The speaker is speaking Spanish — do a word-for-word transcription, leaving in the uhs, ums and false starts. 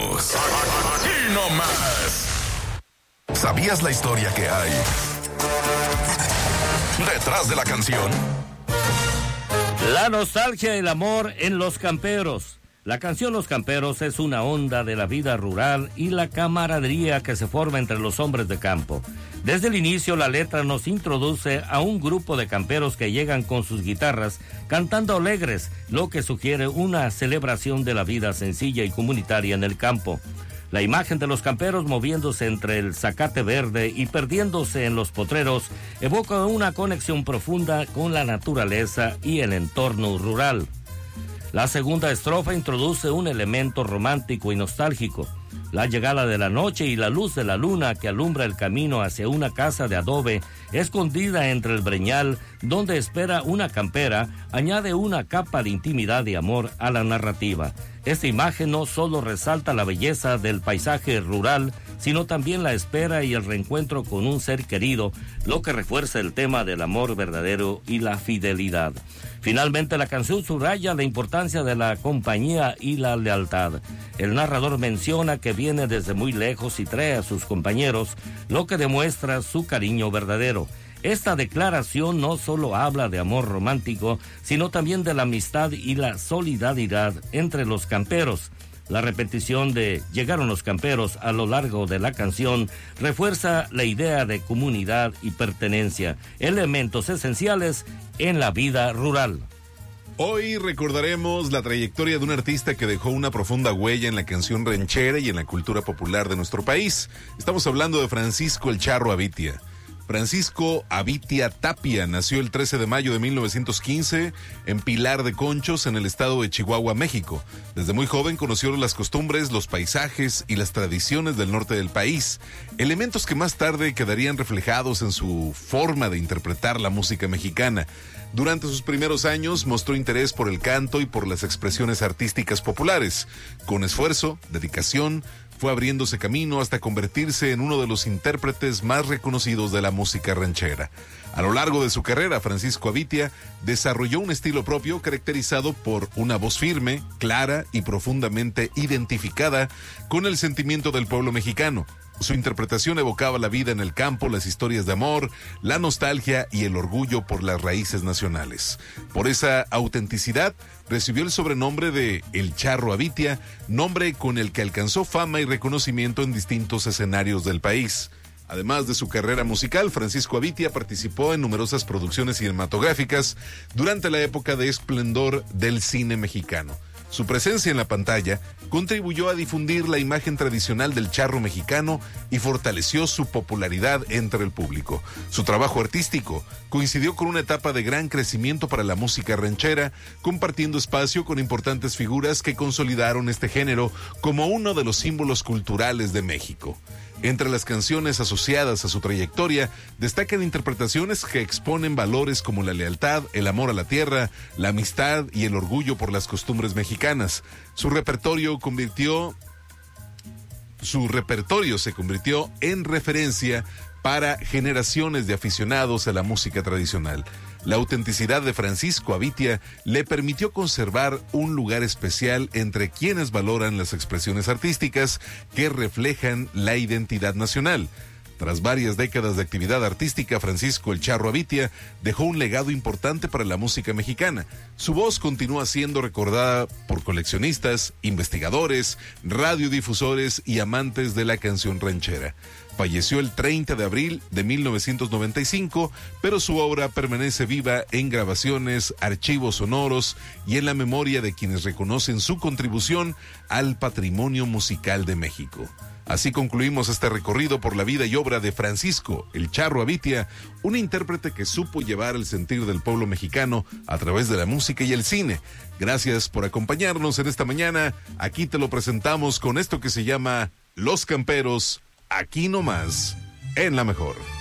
regresamos. Aquí nomás. ¿Sabías la historia que hay detrás de la canción? La nostalgia y el amor en Los Camperos. La canción Los Camperos es una onda de la vida rural y la camaradería que se forma entre los hombres de campo. Desde el inicio, la letra nos introduce a un grupo de camperos que llegan con sus guitarras cantando alegres, lo que sugiere una celebración de la vida sencilla y comunitaria en el campo. La imagen de los camperos moviéndose entre el zacate verde y perdiéndose en los potreros evoca una conexión profunda con la naturaleza y el entorno rural. La segunda estrofa introduce un elemento romántico y nostálgico. La llegada de la noche y la luz de la luna que alumbra el camino hacia una casa de adobe escondida entre el breñal donde espera una campera añade una capa de intimidad y amor a la narrativa. Esta imagen no solo resalta la belleza del paisaje rural, sino también la espera y el reencuentro con un ser querido, lo que refuerza el tema del amor verdadero y la fidelidad. Finalmente, la canción subraya la importancia de la compañía y la lealtad. El narrador menciona que viene desde muy lejos y trae a sus compañeros, lo que demuestra su cariño verdadero. Esta declaración no solo habla de amor romántico, sino también de la amistad y la solidaridad entre los camperos. La repetición de "llegaron los camperos" a lo largo de la canción refuerza la idea de comunidad y pertenencia, elementos esenciales en la vida rural. Hoy recordaremos la trayectoria de un artista que dejó una profunda huella en la canción ranchera y en la cultura popular de nuestro país. Estamos hablando de Francisco El Charro Avitia. Francisco Avitia Tapia nació el trece de mayo de mil novecientos quince en Pilar de Conchos, en el estado de Chihuahua, México. Desde muy joven conoció las costumbres, los paisajes y las tradiciones del norte del país, elementos que más tarde quedarían reflejados en su forma de interpretar la música mexicana. Durante sus primeros años mostró interés por el canto y por las expresiones artísticas populares. Con esfuerzo, dedicación, fue abriéndose camino hasta convertirse en uno de los intérpretes más reconocidos de la música ranchera. A lo largo de su carrera, Francisco Avitia desarrolló un estilo propio caracterizado por una voz firme, clara y profundamente identificada con el sentimiento del pueblo mexicano. Su interpretación evocaba la vida en el campo, las historias de amor, la nostalgia y el orgullo por las raíces nacionales. Por esa autenticidad, recibió el sobrenombre de El Charro Avitia, nombre con el que alcanzó fama y reconocimiento en distintos escenarios del país. Además de su carrera musical, Francisco Avitia participó en numerosas producciones cinematográficas durante la época de esplendor del cine mexicano. Su presencia en la pantalla contribuyó a difundir la imagen tradicional del charro mexicano y fortaleció su popularidad entre el público. Su trabajo artístico coincidió con una etapa de gran crecimiento para la música ranchera, compartiendo espacio con importantes figuras que consolidaron este género como uno de los símbolos culturales de México. Entre las canciones asociadas a su trayectoria, destacan interpretaciones que exponen valores como la lealtad, el amor a la tierra, la amistad y el orgullo por las costumbres mexicanas. Su repertorio convirtió, su repertorio se convirtió en referencia para generaciones de aficionados a la música tradicional. La autenticidad de Francisco Avitia le permitió conservar un lugar especial entre quienes valoran las expresiones artísticas que reflejan la identidad nacional. Tras varias décadas de actividad artística, Francisco El Charro Avitia dejó un legado importante para la música mexicana. Su voz continúa siendo recordada por coleccionistas, investigadores, radiodifusores y amantes de la canción ranchera. Falleció el treinta de abril de mil novecientos noventa y cinco, pero su obra permanece viva en grabaciones, archivos sonoros y en la memoria de quienes reconocen su contribución al patrimonio musical de México. Así concluimos este recorrido por la vida y obra de Francisco El Charro Avitia, un intérprete que supo llevar el sentir del pueblo mexicano a través de la música y el cine. Gracias por acompañarnos en esta mañana. Aquí te lo presentamos con esto que se llama Los Camperos, aquí nomás, en La Mejor.